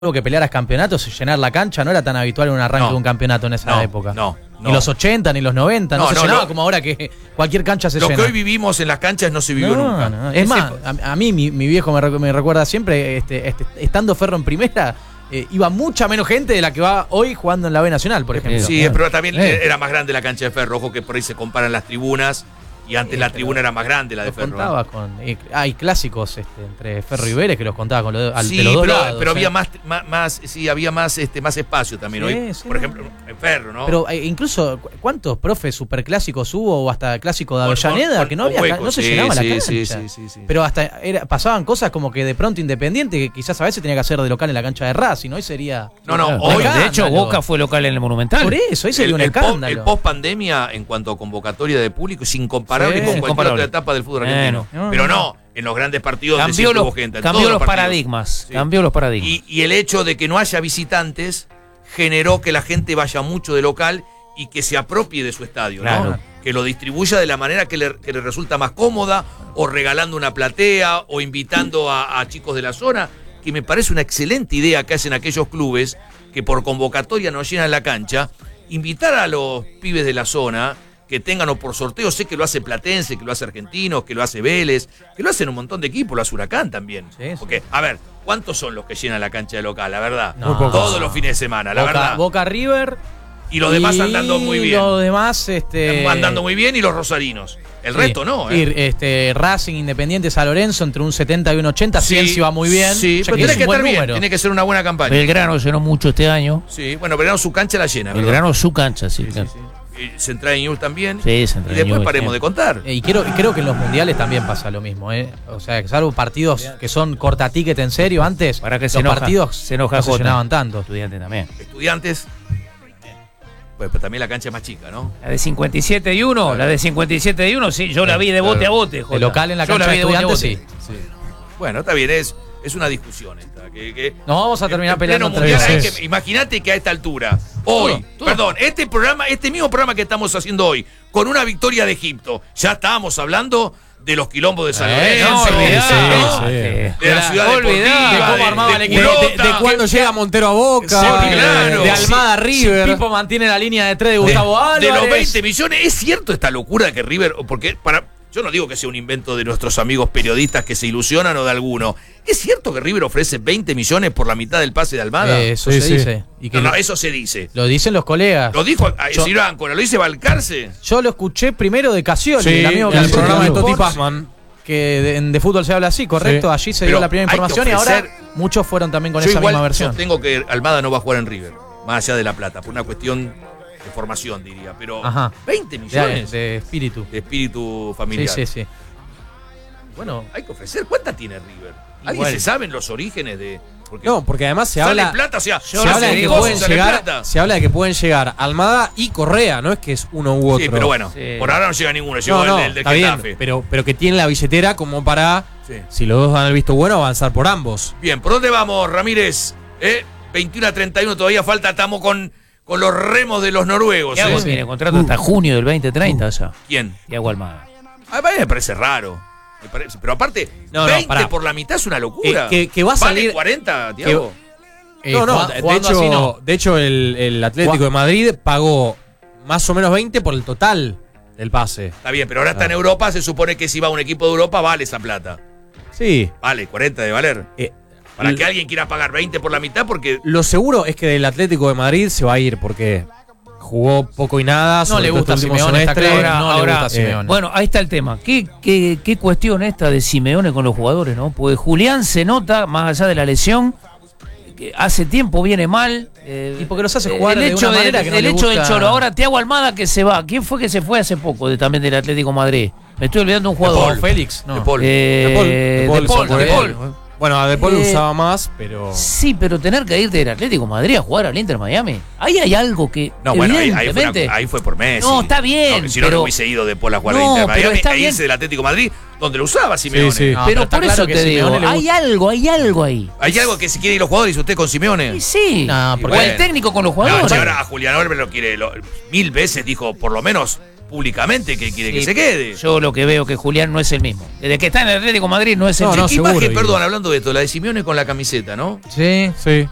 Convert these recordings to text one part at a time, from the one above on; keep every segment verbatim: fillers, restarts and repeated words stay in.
que pelearas campeonatos, llenar la cancha no era tan habitual en un arranque no, de un campeonato en esa no, época. No, no. Ni los ochenta, ni los noventa, no, no se no, llenaba no. como ahora que cualquier cancha se Lo llena. Lo que hoy vivimos en las canchas no se vivió no, nunca. No. Es más, a, a mí mi, mi viejo me, me recuerda siempre, este, este, estando Ferro en primera, eh, iba mucha menos gente de la que va hoy jugando en la B Nacional, por ejemplo. Sí, claro. pero también eh. era más grande la cancha de Ferro, ojo que por ahí se comparan las tribunas. Y antes sí, la tribuna era más grande, la de Ferro. Contaba con, eh, hay clásicos este, entre Ferro y Vélez que los contaba con lo, al, sí, de los dos pero, lados. pero ¿eh? había más, más, más, sí, había más, este, más espacio también sí, hoy. Sí, por ejemplo, en Ferro, ¿no? Pero eh, incluso, ¿cuántos profes superclásicos hubo o hasta clásico de Avellaneda con, con, que no había, hueco, no se sí, llenaba sí, la cancha? Sí, sí, sí, sí, pero hasta era, pasaban cosas como que de pronto Independiente, que quizás a veces tenía que hacer de local en la cancha de Racing, hoy sería. No, no, hoy bueno, de hecho Boca fue local en el Monumental. Por eso, hoy sería el, un el escándalo. El post pandemia en cuanto a convocatoria de público es incomparable sí, con cualquier incomparable. otra etapa del fútbol argentino. Bueno, no, no. Pero no, en los grandes partidos cambió de los, gente. Cambió los, los paradigmas. Sí. Cambió los paradigmas. Y, y el hecho de que no haya visitantes generó que la gente vaya mucho de local y que se apropie de su estadio, claro. ¿no? Que lo distribuya de la manera que le, que le resulta más cómoda, o regalando una platea, o invitando a, a chicos de la zona, que me parece una excelente idea que hacen aquellos clubes que por convocatoria no llenan la cancha, invitar a los pibes de la zona que tengan o por sorteo, sé que lo hace Platense, que lo hace Argentinos, que lo hace Vélez, que lo hacen un montón de equipos, lo hace Huracán también. Sí, sí. Porque, a ver, ¿cuántos son los que llenan la cancha de local? La verdad, no, todos los fines de semana, la Boca, verdad. Boca River. Y los demás andando muy bien. Y los demás, este. Andando muy bien y los rosarinos. El sí. resto no, ¿eh? Y, este, Racing, Independiente, San Lorenzo, entre un setenta y un ochenta, sí, Ciencio va muy bien. Sí, pero tiene que estar bien, tiene que ser una buena campaña. Belgrano llenó mucho este año. Sí, bueno, Belgrano su cancha la llena. Belgrano ¿verdad? Su cancha, sí. sí, sí, sí. Y Central News también. Sí, Central Y después News, paremos sí. de contar. Y quiero, creo que en los mundiales también pasa lo mismo, ¿eh? O sea, salvo partidos que son corta ticket en serio, antes para que los se enoja, partidos se, enoja no se llenaban tanto. Estudiantes también. Estudiantes. Pues, pero también la cancha es más chica, ¿no? La de cincuenta y siete y uno, claro. La de cincuenta y siete y uno, sí, yo la vi de bote claro. a bote. El local en la yo cancha la de Estudiantes, sí. sí. Bueno, está bien, es, es una discusión esta. Que, que no vamos a terminar en, peleando en mundial, que, imagínate que a esta altura, hoy, todo, todo. perdón, este programa, este mismo programa que estamos haciendo hoy, con una victoria de Egipto, ya estábamos hablando de los quilombos de San Lorenzo, no, de, olvidá, sí, sí. de, de la ciudad olvidá, de cómo armaba el equipo, de, de, de cuando llega Montero a Boca, sí, claro. de Almada a River. Si Pipo mantiene la línea de tres de Gustavo de, Álvarez. De los veinte millones, ¿es cierto esta locura de que River, porque para... Yo no digo que sea un invento de nuestros amigos periodistas que se ilusionan o de alguno. ¿Es cierto que River ofrece veinte millones por la mitad del pase de Almada? Eh, eso sí, se sí. dice. Y que no, no, eso se dice. Lo dicen los colegas. Lo dijo el señor Áncora, lo dice Balcarce. Yo lo escuché primero de Casioli, sí, el amigo en el programa de Toti Pazman. Que de, de fútbol se habla así, correcto. Sí. Allí se Pero dio la primera información y ahora muchos fueron también con yo esa igual misma versión. Yo tengo que Almada no va a jugar en River, más allá de la plata, por una cuestión de formación, diría. Pero Ajá. veinte millones de, de espíritu. De espíritu familiar. Sí, sí, sí. Bueno, hay que ofrecer. ¿Cuánta tiene River? ¿Alguien igual. se sabe los orígenes de...? Porque no, porque además se sale habla... plata, o sea, se, habla de que pueden llegar, se habla de que pueden llegar Almada y Correa, no es que es uno u otro. Sí, pero bueno, sí. por ahora no llega ninguno, llegó no, no, el del está Getafe. Bien, pero, pero que tiene la billetera como para, sí. si los dos dan el visto bueno, avanzar por ambos. Bien, ¿por dónde vamos, Ramírez? ¿Eh? veintiuno a treinta y uno, todavía falta, estamos con, con los remos de los noruegos. Thiago ¿eh? tiene contrato uh. hasta junio del veinte treinta, uh. ya. ¿Quién? Thiago Almada. A mí me parece raro. Me parece, pero aparte, no, veinte no, por la mitad es una locura. Eh, que, que va a salir... ¿Vale cuarenta, Thiago? Eh, no, no, de hecho, no, de hecho el, el Atlético Juan. de Madrid pagó más o menos veinte por el total del pase. Está bien, pero ahora está en Europa, se supone que si va a un equipo de Europa vale esa plata. Sí. Vale, cuarenta de valer. Eh, Para l- que alguien quiera pagar veinte por la mitad, porque... Lo seguro es que del Atlético de Madrid se va a ir, porque jugó poco y nada. No le gusta este Simeone, está claro, ahora, no ahora, le gusta Simeone. Eh, bueno, ahí está el tema. ¿Qué, qué, qué cuestión esta de Simeone con los jugadores, no? Porque Julián se nota, más allá de la lesión, que hace tiempo viene mal. Eh, y porque los hace jugar el de hecho una manera de, que no el le hecho gusta... del Cholo. Ahora Thiago Almada que se va. ¿Quién fue que se fue hace poco de, también del Atlético Madrid? Me estoy olvidando un jugador. De Paul, Félix. No. De Paul. Eh, De Paul. De De Paul. Paul. De Paul. De Paul. Bueno, a De Paul Eh, usaba más, pero... Sí, pero tener que irte del Atlético de Madrid a jugar al Inter Miami. Ahí hay algo que. No, bueno, ahí, ahí, fue evidentemente- una- ahí fue por Messi. No, está bien, No, si no, pero- no hubiese ido de Paul a jugar No, al Inter pero Miami, está e bien. irse del Atlético de Madrid, donde lo usaba Simeone. Sí, sí. No, pero pero está por eso claro que te digo, Simeone le hay algo, hay algo ahí. ¿Hay algo que si quiere ir los jugadores, dice usted con Simeone? Y sí, No, porque- o el técnico con los No, jugadores. che, ahora a Julián Álvarez lo quiere, lo- mil veces dijo, por lo menos públicamente, que quiere Sí, que se quede. Yo lo que veo que Julián no es el mismo. Desde que está en el Atlético de Madrid no es el No, mismo. no, ¿Qué seguro, imagen, digo. perdón, hablando de esto, la de Simeone con la camiseta, ¿no? Sí. Sí.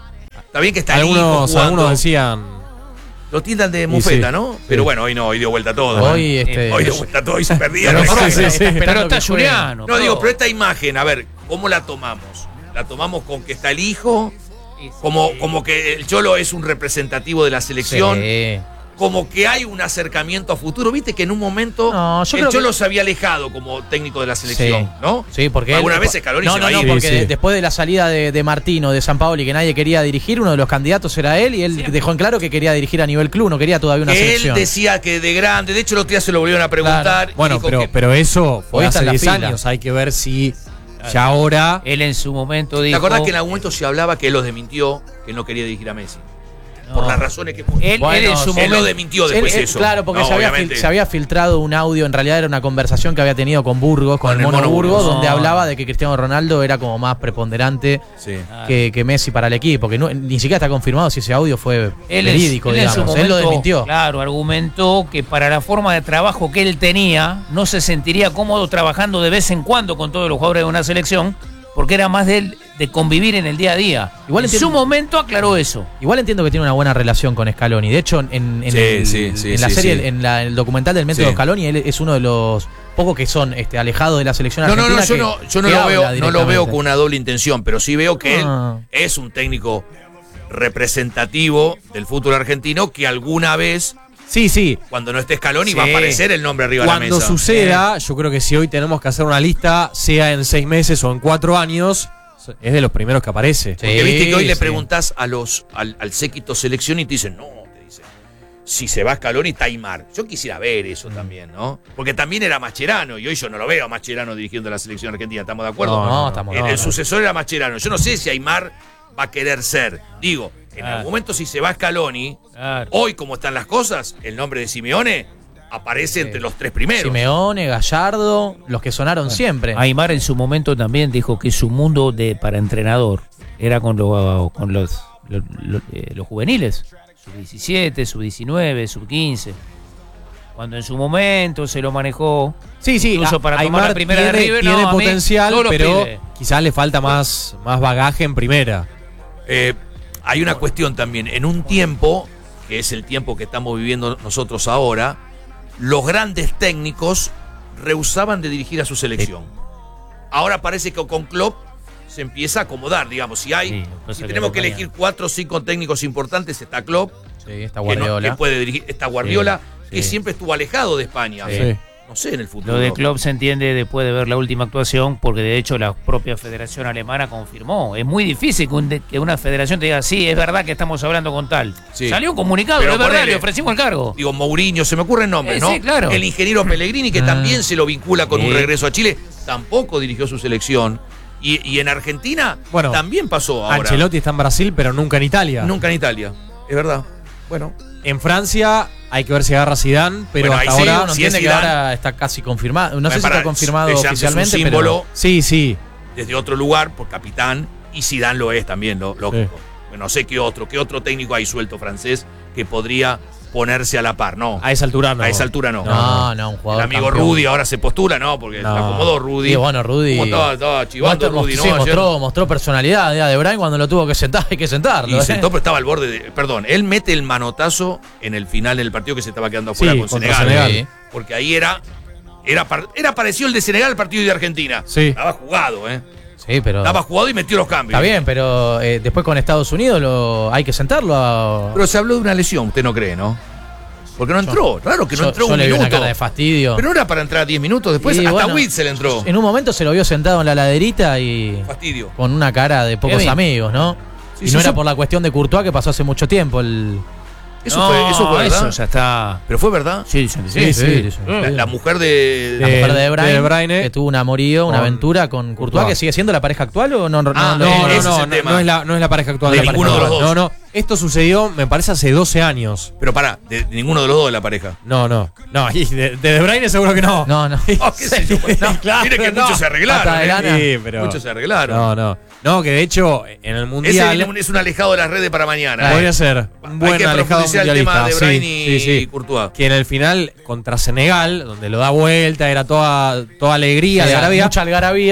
Está bien que está el hijo Algunos, jugando. algunos decían. Lo tildan de mufeta, sí, ¿no? sí. Pero bueno, hoy no, hoy dio vuelta todo. Hoy, ¿eh? este, Hoy dio vuelta todo y se perdía. Pero la Jorge imagen. está sí, sí. esperando Pero está que juegue. Juliano. No, digo, pero esta imagen, a ver, ¿cómo la tomamos? ¿La tomamos con que está el hijo? Como, como que el Cholo es un representativo de la selección. Sí. Como que hay un acercamiento a futuro. Viste que en un momento No, yo el creo Cholo que- se había alejado como técnico de la selección, Sí. ¿no? Sí, porque alguna él- vez Scaloni no, se no, va a no, ir. porque Sí, sí. después de la salida de, de Martino, de San Paoli, que nadie quería dirigir, uno de los candidatos era él y él dejó en claro que quería dirigir a nivel club, no quería todavía una Que él selección. decía que de grande, de hecho el otro día se lo volvieron a preguntar. Claro. y Bueno, dijo pero, que- pero eso fue Hoy está hace en la diez fila. años. Hay que ver si ya ahora. Él en su momento ¿Te dijo. acordás que en algún momento se hablaba que él los desmintió, que él no quería dirigir a Messi? No. Por las razones que Él, Bueno, él en su él Él momento. lo desmintió después Él- él- eso. Claro, porque No, se, había fil- obviamente. se había filtrado un audio, en realidad era una conversación que había tenido con Burgos, con, Con el Mono, Burgos, Burgos. donde No. hablaba de que Cristiano Ronaldo era como más preponderante Sí. que, que Messi para el equipo, que no- ni siquiera está confirmado si ese audio fue Él, verídico, en- él en digamos. su Él lo momento, desmintió. Claro, argumentó que para la forma de trabajo que él tenía, no se sentiría cómodo trabajando de vez en cuando con todos los jugadores de una selección, porque era más de él de convivir en el día a día. Igual en entiendo- su momento aclaró eso. Igual entiendo que tiene una buena relación con Scaloni. De hecho, en, en Sí, el- sí, sí, en la sí, serie, sí. en la- el documental del método Sí. Scaloni, él es uno de los pocos que son este, alejados de la selección No, no, argentina. no, yo que- no, yo no que lo habla veo, no lo veo directamente. con una doble intención, pero sí veo que Ah. él es un técnico representativo del fútbol argentino que alguna vez, Sí, sí. cuando no esté Scaloni, Sí. va a aparecer el nombre arriba de la Cuando mesa. suceda, yo creo que si hoy tenemos que hacer una lista, sea en seis meses o en cuatro años, es de los primeros que aparece. Sí. Porque viste que hoy le sí. preguntás a los, al, al séquito selección y te dicen, no, te dicen, si se va Scaloni, está Aymar. Yo quisiera ver eso también, ¿no? Porque también era Mascherano, y hoy yo no lo veo a Mascherano dirigiendo la selección argentina, ¿estamos de acuerdo? No, no, estamos El, no, el no. sucesor era Mascherano. Yo no sé si Aymar va a querer ser. Digo, en Ah. algún momento si se va Scaloni, Claro. hoy como están las cosas, el nombre de Simeone aparece entre los tres primeros. Simeone, Gallardo, los que sonaron siempre. Aymar en su momento también dijo que su mundo de para entrenador era con, lo- con los, lo- lo- eh, los juveniles, sub diecisiete, sub diecinueve, sub quince. Cuando en su momento se lo manejó, Sí, sí. incluso a- para tomar Aymar la primera tiene, de River, tiene no, a mí, potencial, todos los pero pibes. quizás le falta más, más bagaje en primera. Eh, hay una cuestión también. En un tiempo, que es el tiempo que estamos viviendo nosotros ahora, los grandes técnicos rehusaban de dirigir a su selección. Ahora parece que con Klopp se empieza a acomodar, digamos. Si hay, Sí, pasa si que tenemos que acompaña. elegir cuatro o cinco técnicos importantes, está Klopp, Sí, está que, no- Guardiola. que puede dirigir, está Guardiola, Sí, que sí. siempre estuvo alejado de España. Sí. No sé en el futuro. Lo de Klopp se entiende después de ver la última actuación, porque de hecho la propia Federación Alemana confirmó. Es muy difícil que, un de- que una federación te diga, sí, es verdad que estamos hablando con tal. Sí. Salió un comunicado, Pero es verdad, ponele- le ofrecimos el cargo. Digo, Mourinho, se me ocurren nombres, Eh, ¿no? sí, claro. El ingeniero Pellegrini, que Ah. también se lo vincula con Sí. un regreso a Chile, tampoco dirigió su selección. Y, y en Argentina Bueno, también pasó ahora. Ancelotti está en Brasil, pero nunca en Italia. Nunca en Italia. Es verdad. Bueno. En Francia hay que ver si agarra Zidane, pero Bueno, ahí hasta sí, ahora Uno si es entiende que Zidane- ahora está casi confirmado. No sé si Para- está confirmado Deschamps es un oficialmente, símbolo pero sí, sí. desde otro lugar, por capitán, y Zidane lo es también, lo, lógico. Bueno, no sé qué otro, qué otro técnico hay suelto francés que podría ponerse a la par, no. A esa altura no. A esa altura no. no, no, un El jugador. amigo campeón. Rudy ahora se postula, no, porque No. se acomodó Rudy. Sí, bueno, Rudy. ¿Cómo estaba, estaba chivando Mostró- Rudy, sí, ¿no? Ayer. mostró, mostró personalidad ya de Brian cuando lo tuvo que sentar, hay que sentarlo. Y ¿eh? sentó, pero estaba al borde de. Perdón, él mete el manotazo en el final del partido que se estaba quedando afuera Sí, con contra Senegal. Senegal. Sí. Porque ahí era. Era, par- era parecido el de Senegal al partido de Argentina. Sí. Estaba jugado, ¿eh? Sí, pero. Estaba jugado y metió los cambios. Está bien, pero eh, después con Estados Unidos lo, hay que sentarlo a. Pero se habló de una lesión, usted no cree, ¿no? Porque no entró. Claro que no yo, entró yo un le vi minuto. una cara de fastidio. Pero no era para entrar diez minutos después. Y hasta bueno, Witzel entró. En un momento se lo vio sentado en la laderita y Fastidio. con una cara de pocos Kevin. amigos, ¿no? Sí, y sí, no era yo- por la cuestión de Courtois que pasó hace mucho tiempo. El... Eso, No, fue, eso fue verdad. Eso ya está. Pero fue verdad. Sí, sí, Sí, sí. La, la mujer de. La mujer de De Bruyne, de De Bruyne, que tuvo un amorío, una con aventura con Courtois, Courtois. que sigue siendo la pareja actual o no. no, Ah, no, No, Eh, no, ese es no, el no, tema. no es la, no es la pareja actual De la pareja ninguno de los actual. dos. No, no. Esto sucedió, me parece, hace doce años. Pero pará, de, de ninguno de los dos de la pareja. No, no. No, y de, de De Bruyne seguro que no. No, no. Oh, qué sé yo. No, claro, Mire que no. muchos se arreglaron. Pata de ¿eh? lana. Sí, pero. Muchos se arreglaron. No, no. No, que de hecho, en el Ese Mundial. es un- es un alejado de las redes para mañana. Podría ¿eh? ser un Hay buen que alejado profundizar el tema mundialista. de Sí, Bruyne y, sí, sí. y Courtois. Que en el final contra Senegal, donde lo da vuelta, era toda, toda alegría, Sí, algarabía. mucha algarabía.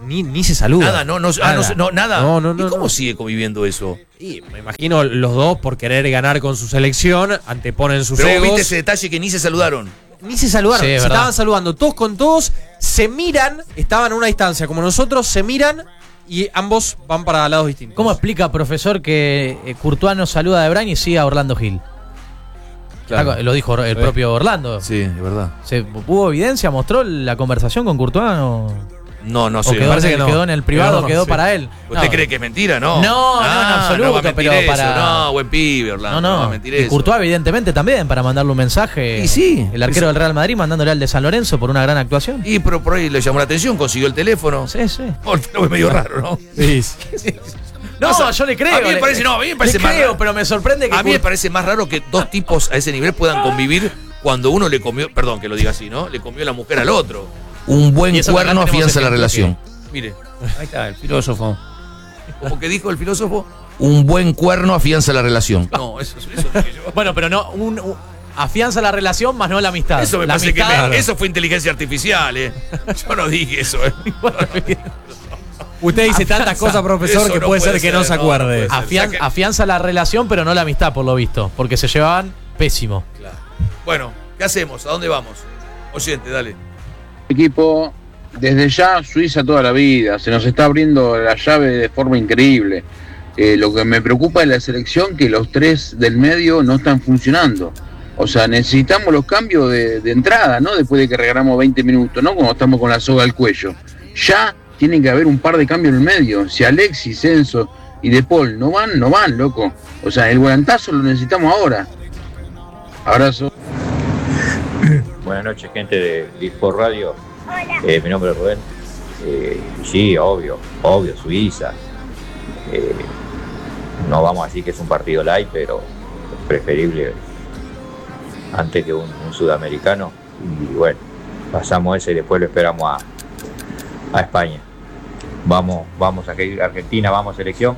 ni, ni se saludan. Nada, no, no, nada. Ah, no, no, nada. No, no, no, ¿Y cómo no. sigue conviviendo eso? Y me imagino los dos, por querer ganar con su selección, anteponen sus Pero vos egos. viste ese detalle que ni se saludaron. Ni se saludaron, Sí, se es verdad. estaban saludando todos con todos, se miran, estaban a una distancia como nosotros, se miran y ambos van para lados distintos. ¿Cómo explica, profesor, que eh, Courtois no saluda a De Bruyne y sigue a Orlando Gil? Claro. Está- Lo dijo el Sí. propio Orlando. Sí, de verdad. ¿Se, ¿Hubo evidencia? ¿Mostró la conversación con Courtois? ¿O, No, no o sé. quedó, parece en el, que no. quedó en el privado, No, quedó sí. para él? ¿Usted No. cree que es mentira? No. No, no, en absoluto, no va a mentir pero eso. para- No, buen pibe, Orlando. No, va a no. mentir Y eso. Courtois, evidentemente, también, para mandarle un mensaje. Y sí. El arquero del Real Madrid mandándole al de San Lorenzo por una gran actuación. Y pero por ahí le llamó la atención, consiguió el teléfono. Sí, sí. Oh, el teléfono es medio raro, ¿no? Sí. No, O sea, yo le creo. a mí me le- parece- no, a mí me parece le más creo, raro. pero me sorprende que A mí me Courtois- parece más raro que dos tipos a ese nivel puedan convivir cuando uno le comió, perdón que lo diga así, ¿no? Le comió la mujer al otro. Un buen Y eso que acá cuerno tenemos afianza la ejemplos relación. Mire, Ahí está, el filósofo. como que dijo el filósofo, un buen cuerno afianza la relación. No, eso, eso, eso dije yo. Bueno, pero no, un, un- afianza la relación más no la amistad. Eso me la parece que amistad- me- eso fue inteligencia artificial, ¿eh? Yo no dije eso, ¿eh? Usted dice Afianza. tantas cosas, profesor, Eso que no puede puede ser que ser, no se no, no acuerde. puede ser. Afian- Saque- afianza la relación, pero no la amistad, por lo visto. Porque se llevaban pésimo. Claro. Bueno, ¿qué hacemos? ¿A dónde vamos? Oyente, dale. Equipo, desde ya Suiza toda la vida, se nos está abriendo la llave de forma increíble. Eh, lo que me preocupa es la selección, que los tres del medio no están funcionando. O sea, necesitamos los cambios de, de entrada, ¿no? Después de que regalamos veinte minutos, ¿no? Como estamos con la soga al cuello. Ya tiene que haber un par de cambios en el medio. Si Alexis, Enzo y De Paul no van, no van, loco. O sea, el volantazo lo necesitamos ahora. Abrazo. Buenas noches, gente de Lisport Radio. Eh, mi nombre es Rubén. Eh, sí, obvio, obvio, Suiza. Eh, no vamos a decir que es un partido light, pero es preferible antes que un, un sudamericano. Y bueno, pasamos ese y después lo esperamos a, a España. Vamos, vamos a Argentina, vamos selección.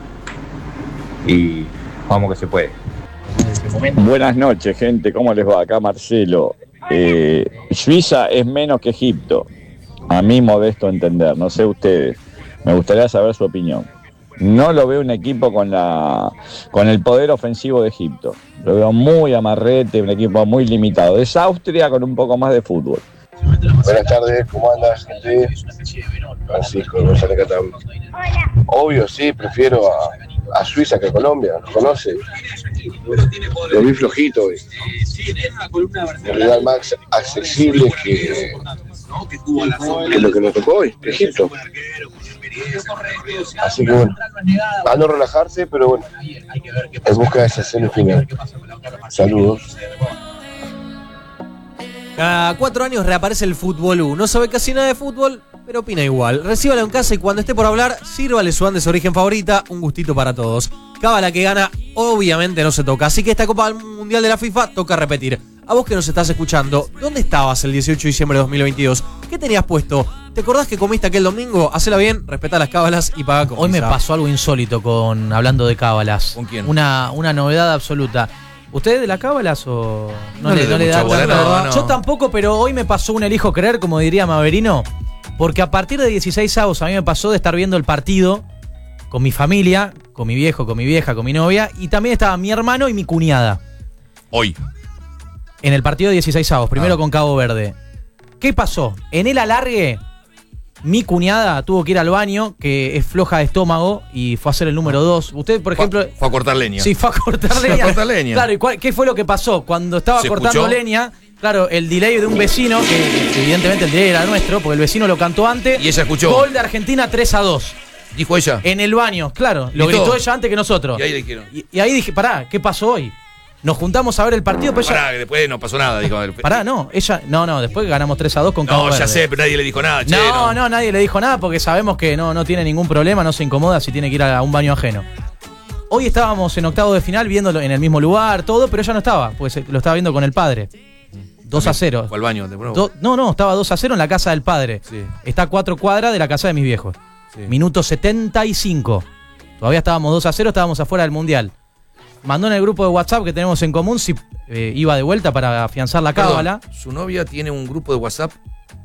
Y vamos que se puede. Buenas noches, gente. ¿Cómo les va? Acá Marcelo. Eh, Suiza es menos que Egipto, a mi modesto entender. No sé ustedes. Me gustaría saber su opinión. No lo veo un equipo con la con el poder ofensivo de Egipto. Lo veo muy amarrete, un equipo muy limitado. Es Austria con un poco más de fútbol. Buenas tardes, ¿cómo andas, gente? Francisco, González Catán. Obvio, sí, prefiero a, a Suiza que a Colombia, ¿lo conoce? Lo vi flojito, hoy. Un rival más accesible que, que lo que nos tocó hoy, Egipto. Así que bueno, a no relajarse, pero bueno, en busca de esa semifinal. Saludos. Cada cuatro años reaparece el Fútbol U. No sabe casi nada de fútbol, pero opina igual. Recíbalo en casa y cuando esté por hablar, sírvale su de su origen favorita. Un gustito para todos. Cábala que gana, obviamente no se toca. Así que esta Copa Mundial de la FIFA toca repetir. A vos que nos estás escuchando, ¿dónde estabas el dieciocho de diciembre de dos mil veintidós? ¿Qué tenías puesto? ¿Te acordás que comiste aquel domingo? Hacela bien, respetá las cábalas y paga con Hoy me Visa. pasó algo insólito con hablando de cábalas. ¿Con quién? Una, una novedad absoluta. ¿Usted de las cábalas o No le doy mucha bola, tanta- no, no. Yo tampoco, pero hoy me pasó un elijo creer, como diría Maverino, porque a partir de dieciséis avos a mí me pasó de estar viendo el partido con mi familia, con mi viejo, con mi vieja, con mi novia, y también estaba mi hermano y mi cuñada Hoy. en el partido de dieciséis avos, primero Ah. con Cabo Verde. ¿Qué pasó? En el alargue, mi cuñada tuvo que ir al baño, que es floja de estómago, y fue a hacer el número dos. Usted, por ejemplo... Fue, fue a cortar leña. Sí, fue a cortar Fue a leña. cortar leña. Claro, ¿y cuál- qué fue lo que pasó? Cuando estaba ¿Se cortando escuchó? leña, claro, el delay de un vecino, que, que evidentemente el delay era nuestro, porque el vecino lo cantó antes. Y ella escuchó. Gol de Argentina tres a dos. Dijo ella. En el baño, claro. Lo ¿Gritó? gritó ella antes que nosotros. Y ahí le dijeron. Y, y ahí dije, pará, ¿qué pasó hoy? Nos juntamos a ver el partido, pero ella... Pará, que después no pasó nada, dijo. Pará, no, ella... No, no, después ganamos tres a dos con Cabo No, ya Verde. sé, pero nadie le dijo nada, che. No, no, nadie le dijo nada porque sabemos que no, no tiene ningún problema, no se incomoda si tiene que ir a un baño ajeno. Hoy estábamos en octavo de final viéndolo en el mismo lugar, todo, pero ella no estaba, pues lo estaba viendo con el padre. dos a cero. Fue al baño, de nuevo. Do- no, no, estaba dos a cero en la casa del padre. Sí. Está a cuatro cuadras de la casa de mis viejos. Sí. Minuto setenta y cinco. Todavía estábamos dos a cero, estábamos afuera del Mundial. Mandó en el grupo de WhatsApp que tenemos en común si eh, iba de vuelta para afianzar la Perdón, cábala. ¿su novia tiene un grupo de WhatsApp?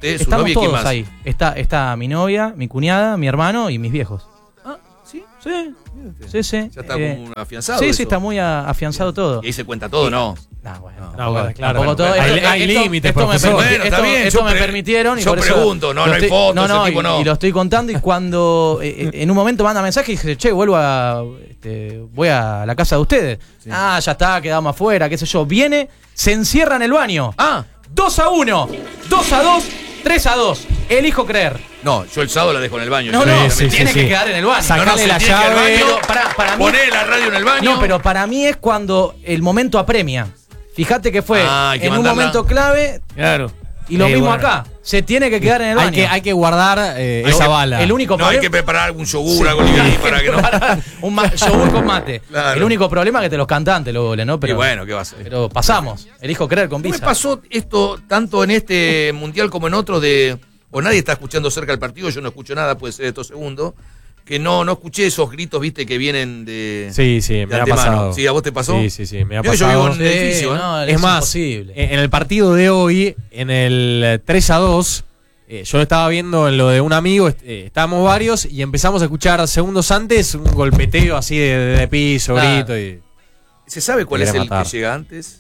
usted, su Estamos novia y quién todos más. ahí. Está, está mi novia, mi cuñada, mi hermano y mis viejos. Ah, ¿sí? Sí, sí, sí. Ya está Eh, como un afianzado. Sí, eso. sí, está muy a- afianzado todo. Y ahí se cuenta todo, ¿no? No, bueno, No, tampoco- bueno, claro, tampoco bueno, todo. hay- Esto- hay esto- límites, esto me profesor. permi- Bueno, está esto- bien, esto yo me pre- permitieron. y yo por eso pregunto, no, lo no hay estoy- fotos, no, no, ese tipo y- no. Y lo estoy contando y cuando eh, en un momento manda mensaje y dice, che, vuelvo a. Este, voy a la casa de ustedes. Ah, ya está, quedamos afuera, qué sé yo. Viene, se encierra en el baño. Ah, dos a uno, dos a dos, tres a dos. Elijo creer. no, yo el sábado la dejo en el baño. No, yo no, la- se sí, tiene sí, que sí. quedar en el baño. Sacale No, no, se la tiene que ir al llave. baño, Pero para- para mí- poné la radio en el baño. No, pero para mí es cuando el momento apremia. Fíjate que fue Ah, hay que en un mandarla. momento clave Claro. y lo Sí, mismo bueno. acá. Se tiene que quedar en el Hay baño. que, hay que guardar eh, Hay esa que- bala. El único No, hay problema. que preparar algún yogur, algo liviano para que no. un ma- yogur con mate. Claro. El único problema es que te los cantantes lo goles, ¿no? Pero, Y bueno, ¿qué va a ser? pero pasamos. Elijo creer con ¿No me visa. pasó esto tanto en este mundial como en otros de. O nadie está escuchando cerca el partido, yo no escucho nada, puede ser estos segundos. Que no, no escuché esos gritos, viste, que vienen de. Sí, sí, de me ha antemano. pasado. ¿Sí? ¿A vos te pasó? Sí, sí, sí, me ha Yo, yo pasado. vivo en un Sí, edificio, ¿eh? no, Es más, imposible. en el partido de hoy, en el tres a dos, eh, yo estaba viendo en lo de un amigo, est- eh, estábamos varios y empezamos a escuchar segundos antes un golpeteo así de, de piso, Claro. grito y... ¿Se sabe cuál Me es quiere el matar. que llega antes?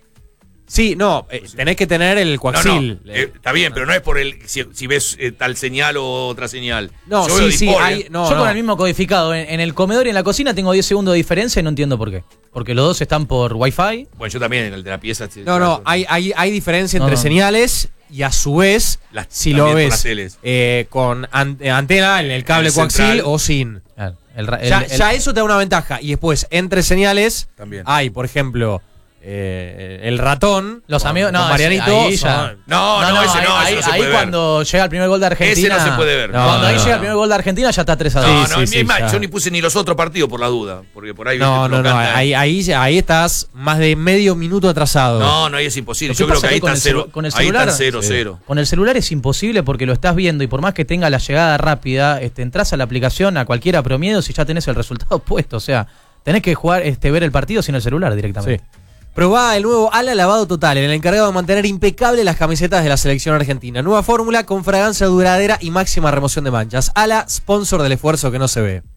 Sí, no, eh, tenés que tener el No, coaxil. no, eh, está bien, pero no es por el si, si ves eh, tal señal o otra señal. No, Yo veo sí, sí, Dispol, hay- eh. no, Yo no. con el mismo codificado. En, en el comedor y en la cocina tengo diez segundos de diferencia y no entiendo por qué. Porque los dos están por Wi-Fi. Bueno, yo también, en el de la pieza. sí, No, claro. no, hay, hay, hay diferencia No, entre no. señales y a su vez, Las- si también lo por ves las teles. eh, con an- eh, antena en el cable El coaxil central. o sin. Claro, el ra- el- Ya, el- ya eso te da una ventaja. Y después, entre señales, También. hay, por ejemplo, eh, el ratón. Los con- amigos. con No, Marianito. ahí ya. son- No, no, ese no, ahí, ese no se ahí puede ver. cuando llega el primer gol de Argentina. Ese no se puede ver. Cuando No, ahí no, llega no. el primer gol de Argentina ya está tres a dos. No, Sí, no, sí, es sí, más, ya. yo ni puse ni los otros partidos por la duda. Porque por ahí. viste, No, te no, lo no. cantan. Ahí, ahí, ahí estás más de medio minuto atrasado. No, no, ahí es imposible. Lo que Yo creo pasa que ahí con están el celu- cero. con el Ahí celular, están cero, sí. cero. Con el celular es imposible porque lo estás viendo y por más que tenga la llegada rápida, este, entras a la aplicación a cualquiera promiedo si ya tenés el resultado puesto. O sea, tenés que jugar, este, ver el partido sin el celular directamente. Sí. Probá el nuevo Ala Lavado Total, el encargado de mantener impecable las camisetas de la selección argentina. Nueva fórmula con fragancia duradera y máxima remoción de manchas. Ala, sponsor del esfuerzo que no se ve.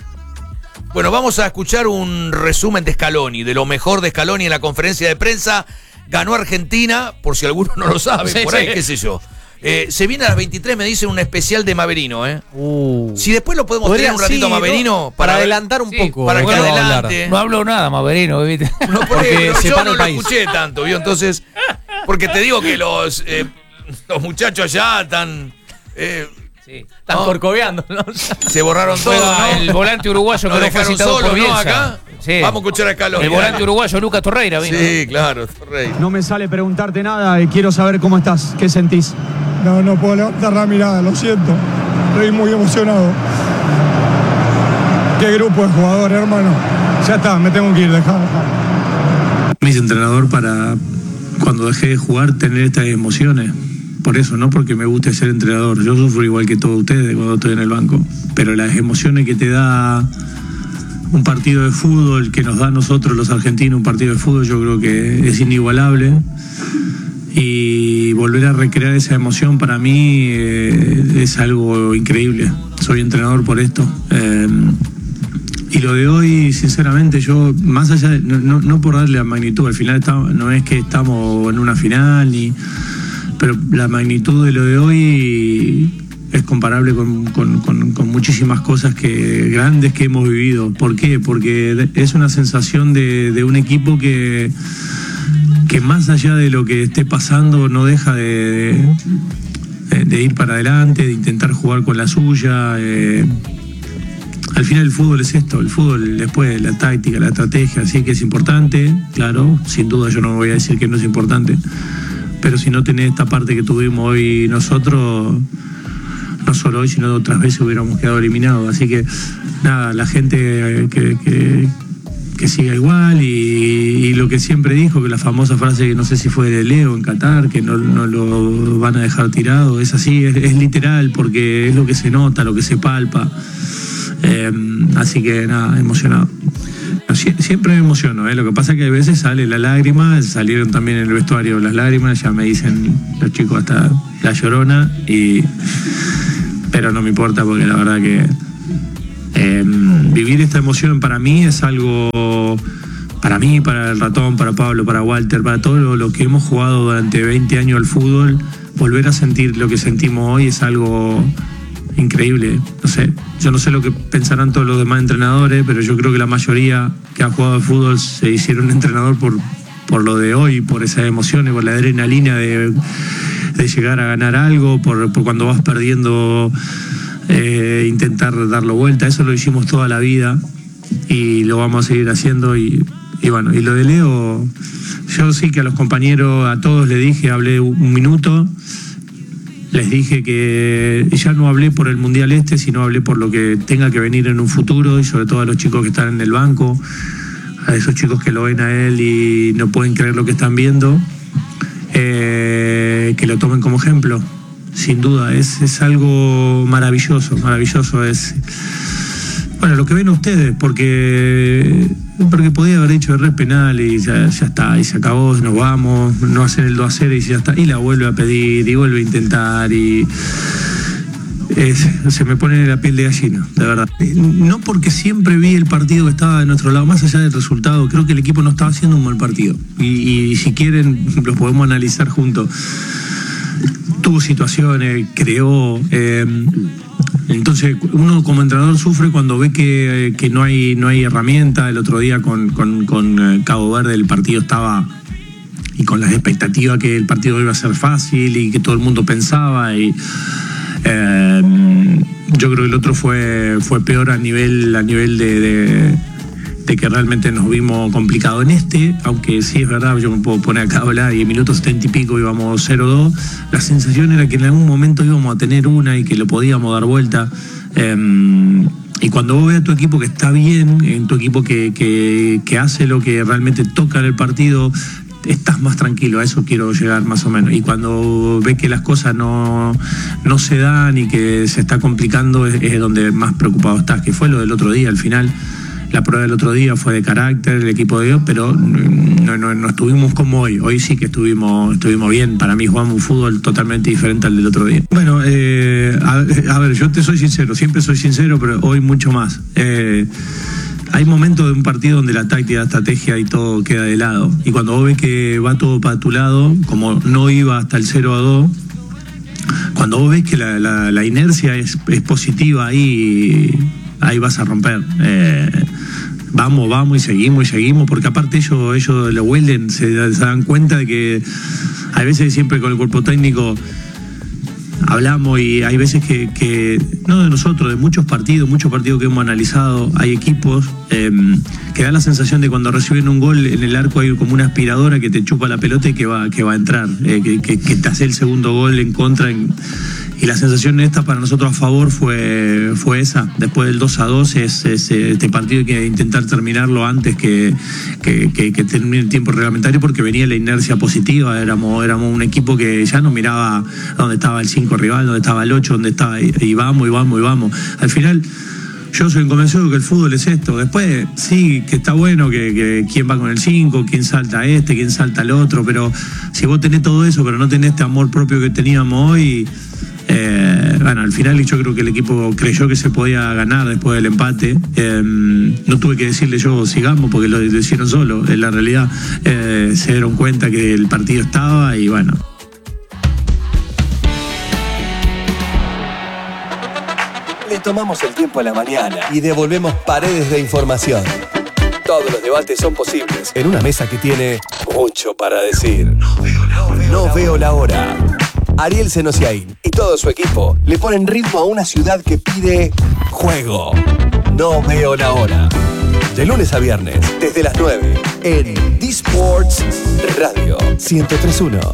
Bueno, vamos a escuchar un resumen de Scaloni, de lo mejor de Scaloni en la conferencia de prensa. Ganó Argentina, por si alguno no lo sabe, Sí, por ahí, sí. qué sé yo. Eh, se viene a las veintitrés, me dicen, un especial de Maverino, ¿eh? Uh. Si después lo podemos Podría- tener un ratito sí, a Maverino ¿no? Para adelantar un Sí, poco. para de que qué va a hablar. adelante. No hablo nada, Maverino, ¿viste? No, por Porque eso, se yo para no el lo país. escuché tanto, ¿vio? Entonces, porque te digo que los, eh, los muchachos allá están. eh, Sí. Están No. corcoveando, ¿no? se borraron todos, Juega ¿no? el volante uruguayo Nos que no fue dejaron citado solos, por ¿no? Bielsa. Acá. Sí. Vamos a escuchar a Scaloni. El volante uruguayo Lucas Torreira vino. Sí, claro, Torrey. No me sale preguntarte nada y quiero saber cómo estás, qué sentís. No, no puedo levantar la mirada, lo siento. Estoy muy emocionado. Qué grupo de jugadores, hermano. Ya está, me tengo que ir, dejá. Me hice entrenador para, cuando dejé de jugar, tener estas emociones. Por eso, no porque me guste ser entrenador. Yo sufro igual que todos ustedes cuando estoy en el banco. Pero las emociones que te da un partido de fútbol, que nos da a nosotros los argentinos un partido de fútbol, yo creo que es inigualable. Y volver a recrear esa emoción para mí eh, es algo increíble. Soy entrenador por esto. Eh, y lo de hoy, sinceramente, yo, más allá de, no, no, no por darle la magnitud, al final estamos, no es que estamos en una final, ni, pero la magnitud de lo de hoy es comparable con, con, con, con muchísimas cosas que, grandes que hemos vivido. ¿Por qué? Porque es una sensación de, de un equipo que, que más allá de lo que esté pasando no deja de, de, de ir para adelante, de intentar jugar con la suya. Eh, al final el fútbol es esto, el fútbol después la táctica, la estrategia, sí que es importante, claro, sin duda yo no voy a decir que no es importante, pero si no tenés esta parte que tuvimos hoy nosotros, no solo hoy, sino otras veces hubiéramos quedado eliminados. Así que nada, la gente que, que, que siga igual y, y lo que siempre dijo, que la famosa frase que no sé si fue de Leo en Qatar, que no, no lo van a dejar tirado, es así, es, es literal, porque es lo que se nota, lo que se palpa. Eh, así que nada, emocionado. Sie- siempre me emociono, ¿eh? Lo que pasa es que a veces sale la lágrima, salieron también en el vestuario las lágrimas, ya me dicen los chicos hasta la llorona, y pero no me importa porque la verdad que eh, vivir esta emoción para mí es algo, para mí, para el Ratón, para Pablo, para Walter, para todo lo, lo que hemos jugado durante veinte años al fútbol, volver a sentir lo que sentimos hoy es algo increíble. No sé, yo no sé lo que pensarán todos los demás entrenadores, pero yo creo que la mayoría que ha jugado al fútbol se hicieron entrenador por, por lo de hoy, por esas emociones, por la adrenalina de, de llegar a ganar algo, por, por cuando vas perdiendo, eh, intentar darlo vuelta. Eso lo hicimos toda la vida y lo vamos a seguir haciendo. Y, y bueno, y lo de Leo, yo sí que a los compañeros, a todos les dije, hablé un minuto. Les dije que ya no hablé por el Mundial este, sino hablé por lo que tenga que venir en un futuro, y sobre todo a los chicos que están en el banco, a esos chicos que lo ven a él y no pueden creer lo que están viendo, eh, que lo tomen como ejemplo. Sin duda, es, es algo maravilloso, maravilloso. Es, bueno, lo que ven ustedes, porque, porque podía haber hecho el red penal y ya, ya está, y se acabó, nos vamos, no hacer el dos a cero y ya está, y la vuelve a pedir y vuelve a intentar, y es, se me pone la piel de gallina, de verdad. No porque siempre vi el partido que estaba de nuestro lado, más allá del resultado, creo que el equipo no estaba haciendo un mal partido, y, y si quieren lo podemos analizar juntos. Tuvo situaciones, creó... Eh, Entonces uno como entrenador sufre cuando ve que, que no hay no hay herramienta. El otro día con, con, con Cabo Verde el partido estaba, y con las expectativas que el partido iba a ser fácil y que todo el mundo pensaba, y eh, yo creo que el otro fue fue peor a nivel a nivel de, de, de que realmente nos vimos complicados en este, aunque sí es verdad, yo me puedo poner acá a hablar y en minutos setenta y pico íbamos cero dos, la sensación era que en algún momento íbamos a tener una y que lo podíamos dar vuelta. Eh, y cuando vos ves a tu equipo que está bien, en tu equipo que, que, que hace lo que realmente toca en el partido, estás más tranquilo, a eso quiero llegar más o menos. Y cuando ves que las cosas no, no se dan y que se está complicando, es, es donde más preocupado estás, que fue lo del otro día al final. La prueba del otro día fue de carácter, el equipo de Dios, pero no, no, no estuvimos como hoy. Hoy sí que estuvimos estuvimos bien. Para mí jugamos un fútbol totalmente diferente al del otro día. Bueno, eh, a, a ver, yo te soy sincero, siempre soy sincero, pero hoy mucho más. Eh, hay momentos de un partido donde la táctica, la estrategia y todo queda de lado. Y cuando vos ves que va todo para tu lado, como no iba hasta el cero a dos, cuando vos ves que la, la, la inercia es, es positiva, ahí, ahí vas a romper. Eh, Vamos, vamos y seguimos y seguimos, porque aparte ellos, ellos lo huelen, se, se dan cuenta de que hay veces siempre con el cuerpo técnico hablamos y hay veces que, que no de nosotros, de muchos partidos, muchos partidos que hemos analizado, hay equipos eh, que dan la sensación de cuando reciben un gol en el arco hay como una aspiradora que te chupa la pelota y que va, que va a entrar, eh, que, que, que te hace el segundo gol en contra. En, Y la sensación esta para nosotros a favor fue, fue esa. Después del dos a dos, es, es, este partido hay que intentar terminarlo antes que, que, que, que termine el tiempo reglamentario, porque venía la inercia positiva. Éramos, éramos un equipo que ya no miraba dónde estaba el cinco rival, dónde estaba el ocho, dónde estaba, y, y vamos, y vamos, y vamos. Al final, yo soy convencido de que el fútbol es esto. Después, sí, que está bueno que, que quién va con el cinco, quién salta a este, quién salta al otro, pero si vos tenés todo eso, pero no tenés este amor propio que teníamos hoy... Eh, bueno, al final yo creo que el equipo creyó que se podía ganar después del empate. Eh, no tuve que decirle yo sigamos porque lo, lo hicieron solo. En la realidad eh, se dieron cuenta que el partido estaba y bueno. Le tomamos el tiempo a la mañana y devolvemos paredes de información. Todos los debates son posibles en una mesa que tiene mucho para decir. No veo la hora. No veo la hora. Ariel Senosiaín y todo su equipo le ponen ritmo a una ciudad que pide juego. No veo la hora. De lunes a viernes, desde las nueve, en D-Sports Radio ciento tres punto uno.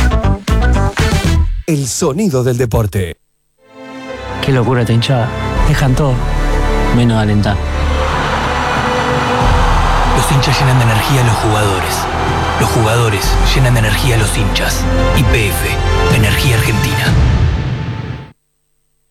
El sonido del deporte. Qué locura esta hinchada. Dejan todo, menos alentar. Los hinchas llenan de energía a los jugadores. Los jugadores llenan de energía a los hinchas. Y P F, Energía Argentina.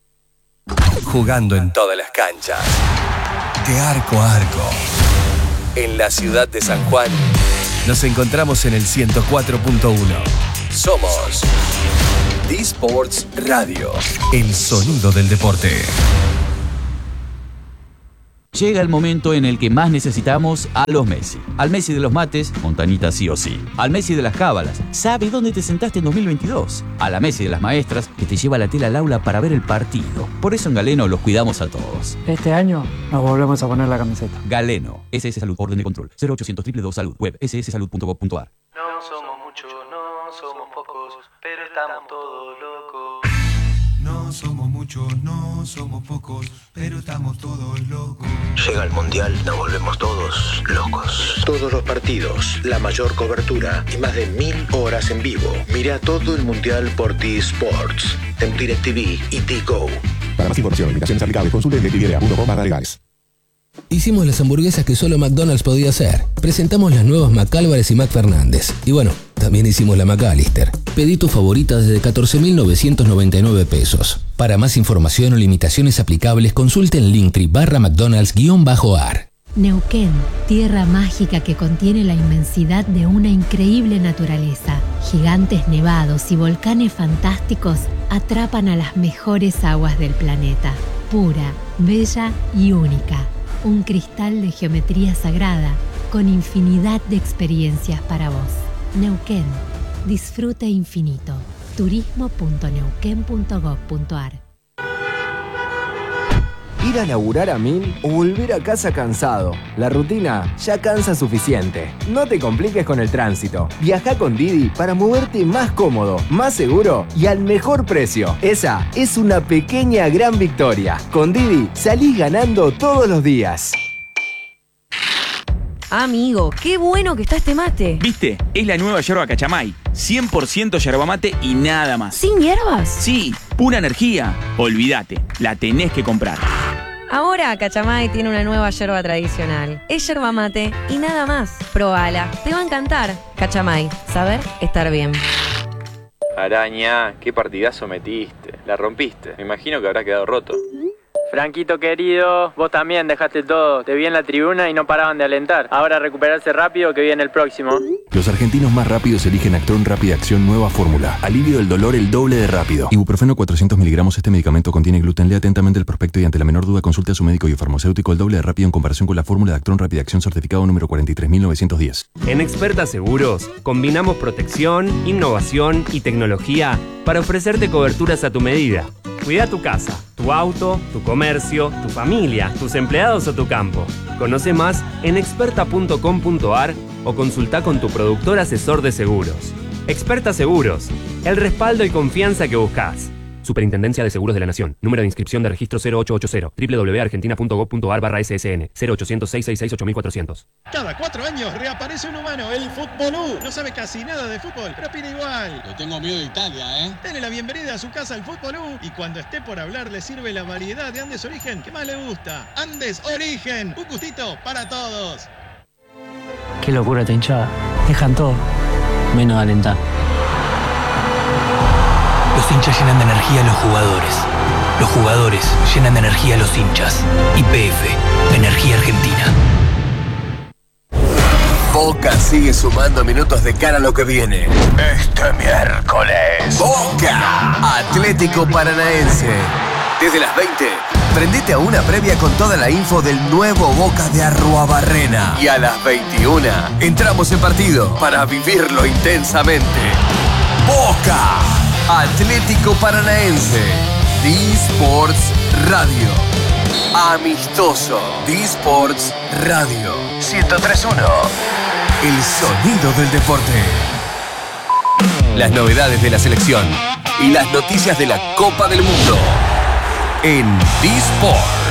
Jugando en todas las canchas. De arco a arco. en la ciudad de San Juan, nos encontramos en el ciento cuatro punto uno. Somos D-Sports Radio, el sonido del deporte. Llega el momento en el que más necesitamos a los Messi. Al Messi de los mates, Montanita sí o sí. Al Messi de las cábalas, sabe dónde te sentaste en dos mil veintidós. A la Messi de las maestras, que te lleva la tela al aula para ver el partido. Por eso en Galeno los cuidamos a todos. Este año nos volvemos a poner la camiseta. Galeno, S S Salud, orden de control, cero ochocientos dos dos dos Salud, web, ese ese salud punto gov punto a r. No somos muchos, no somos pocos, pero estamos todos locos. No somos muchos, no somos pocos, pero estamos todos locos. Llega el Mundial, nos volvemos todos locos. Todos los partidos, la mayor cobertura y más de mil horas en vivo. Mira todo el Mundial por D-Sports, en DirecTV y D-Go. Para más información, limitaciones aplicables, consulte directv punto com barra legales. Hicimos las hamburguesas que solo McDonald's podía hacer. Presentamos las nuevas McAlvarez y McFernández. Y bueno, también hicimos la McAllister. Pedí tu favorita desde catorce mil novecientos noventa y nueve pesos. Para más información o limitaciones aplicables, consulte en Linktree barra McDonald's-ar. Neuquén, tierra mágica que contiene la inmensidad de una increíble naturaleza. Gigantes nevados y volcanes fantásticos atrapan a las mejores aguas del planeta. Pura, bella y única. Un cristal de geometría sagrada con infinidad de experiencias para vos. Neuquén, disfrute infinito. turismo punto neuquén punto gov punto a r. Ir a laburar a mil o volver a casa cansado. La rutina ya cansa suficiente. No te compliques con el tránsito. Viaja con Didi para moverte más cómodo, más seguro y al mejor precio. Esa es una pequeña gran victoria. Con Didi salís ganando todos los días. Amigo, qué bueno que está este mate. ¿Viste? Es la nueva yerba Cachamay. cien por ciento yerba mate y nada más. ¿Sin hierbas? Sí, pura energía. Olvídate, la tenés que comprar. Ahora Cachamay tiene una nueva yerba tradicional. Es yerba mate y nada más. Probala, te va a encantar. Cachamay, saber estar bien. Araña, qué partidazo metiste. La rompiste. Me imagino que habrá quedado roto. Franquito querido, vos también dejaste todo. Te vi en la tribuna y no paraban de alentar. Ahora recuperarse rápido que viene el próximo. Los argentinos más rápidos eligen Actron Rápida Acción Nueva Fórmula. Alivio del dolor el doble de rápido. Ibuprofeno cuatrocientos miligramos. Este medicamento contiene gluten. Lea atentamente el prospecto y ante la menor duda consulte a su médico y farmacéutico. El doble de rápido en comparación con la fórmula de Actron Rápida Acción certificado número cuarenta y tres mil novecientos diez. En Experta Seguros combinamos protección, innovación y tecnología para ofrecerte coberturas a tu medida. Cuida tu casa, tu auto, tu comercio, tu familia, tus empleados o tu campo. Conoce más en experta punto com punto a r o consulta con tu productor asesor de seguros. Experta Seguros, el respaldo y confianza que buscas. Superintendencia de Seguros de la Nación. Número de inscripción de registro cero ocho ocho cero. doble u doble u doble u punto argentina punto gov punto a r barra S S N. cero ochocientos, seiscientos sesenta y seis, ocho mil cuatrocientos. Cada cuatro años reaparece un humano, el Fútbolú. No sabe casi nada de fútbol, pero opina igual. Le tengo miedo de Italia, ¿eh? Dale la bienvenida a su casa al Fútbolú y cuando esté por hablar le sirve la variedad de Andes Origen que más le gusta. Andes Origen, un gustito para todos. Qué locura esta hinchada. Dejan todo, menos alentar. Los hinchas llenan de energía a los jugadores. Los jugadores llenan de energía a los hinchas. Y P F, Energía Argentina. Boca sigue sumando minutos de cara a lo que viene. Este miércoles, Boca, Atlético Paranaense. Desde las veinte, prendete a una previa con toda la info del nuevo Boca de Arruabarrena. Y a las veintiuna, entramos en partido para vivirlo intensamente. Boca, Atlético Paranaense, D-Sports Radio. Amistoso, D-Sports Radio. ciento tres punto uno. El sonido del deporte. Las novedades de la selección y las noticias de la Copa del Mundo en D-Sports.